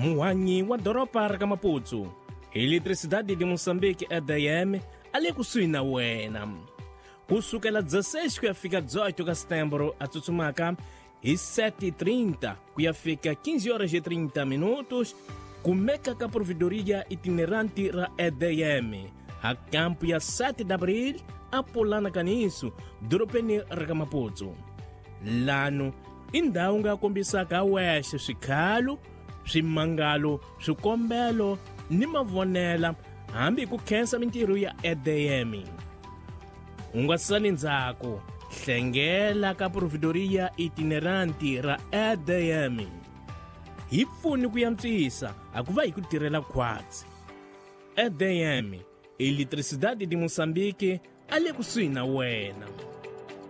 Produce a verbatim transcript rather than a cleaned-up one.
muhanyi wa doropa ra ka Maputo, Eletricidade de Moçambique E D M ali kusuhi na wena. Kusukela dezesseis ku ya fika dezoito ka setembro a tsutsumaka hi sete e trinta ku ya fika quinze horas e trinta minutos, kumeka ka providoria itinerante ra E D M a campo ya sete de abril a Polana Caniço, doropeni ra ka Maputo. Lano indhawu nga kombisaka wexe swikhalu, swimangalo, swikombelo ni mavonela hambi ku khensa mintirho ya E D M. U nga sali ndzhaku, hlengela ka providoria itineranti ra E D M. Hi pfuni ku yantswisa a ku va hi ku tirhela khwatsi. E D M, Eletricidade de Moçambique, ali kusuhi na wena.